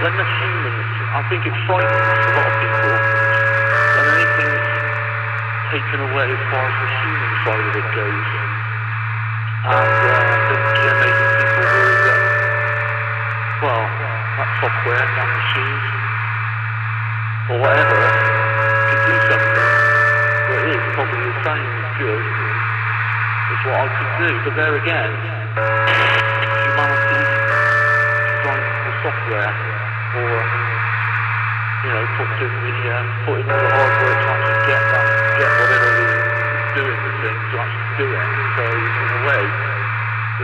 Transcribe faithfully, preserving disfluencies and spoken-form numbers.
when the humans, I think it frightens a lot of people when anything's taken away as far as the human side of it goes. And uh, then yeah, maybe people worry that, well, that software, that machine, or whatever, can do something, but it is probably the same as good as what I could do. But there again, humanity designs the software, or, you know, puts in the, uh, put in all the hard work to actually get that, get whatever it is doing the thing, to actually do it. So, in a way,